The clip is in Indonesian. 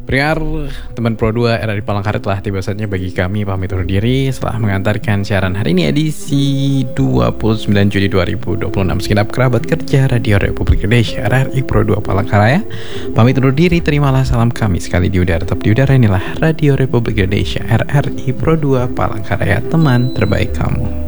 Priar, teman Pro 2 RRI Palangkaraya telah tiba saatnya bagi kami pamit undur diri setelah mengantarkan siaran hari ini edisi 29 Juli 2026. Segenap kerabat kerja Radio Republik Indonesia RRI Pro 2 Palangkaraya pamit undur diri, terimalah salam kami sekali di udara. Tetap di udara, inilah Radio Republik Indonesia RRI Pro 2 Palangkaraya, teman terbaik kamu.